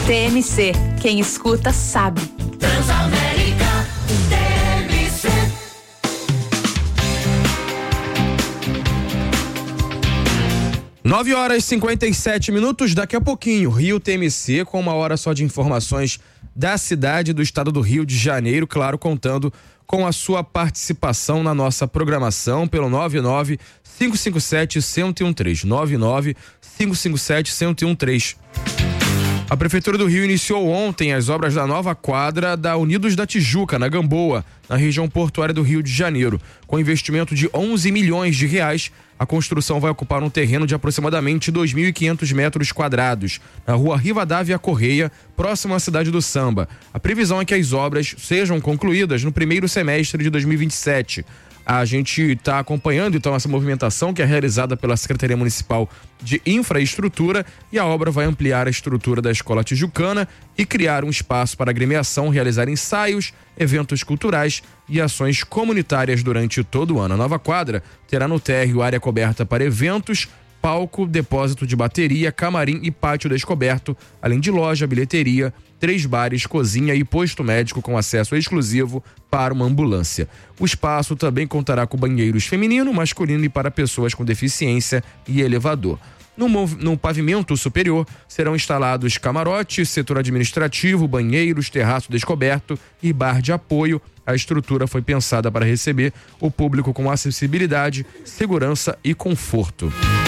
TMC, quem escuta sabe. Transamérica TMC. Nove horas e 57 minutos, daqui a pouquinho, Rio TMC com uma hora só de informações da cidade do estado do Rio de Janeiro, claro, contando com a sua participação na nossa programação pelo 99-557-1013, 99-557-1013. A Prefeitura do Rio iniciou ontem as obras da nova quadra da Unidos da Tijuca, na Gamboa, na região portuária do Rio de Janeiro. Com investimento de 11 milhões de reais, a construção vai ocupar um terreno de aproximadamente 2.500 metros quadrados, na rua Rivadavia Correia, próximo à cidade do Samba. A previsão é que as obras sejam concluídas no primeiro semestre de 2027. A gente está acompanhando então essa movimentação que é realizada pela Secretaria Municipal de Infraestrutura, e a obra vai ampliar a estrutura da Escola Tijucana e criar um espaço para agremiação, realizar ensaios, eventos culturais e ações comunitárias durante todo o ano. A nova quadra terá no térreo área coberta para eventos, palco, depósito de bateria, camarim e pátio descoberto, além de loja, bilheteria, 3 bares, cozinha e posto médico com acesso exclusivo para uma ambulância. O espaço também contará com banheiros feminino, masculino e para pessoas com deficiência e elevador. No pavimento superior serão instalados camarotes, setor administrativo, banheiros, terraço descoberto e bar de apoio. A estrutura foi pensada para receber o público com acessibilidade, segurança e conforto.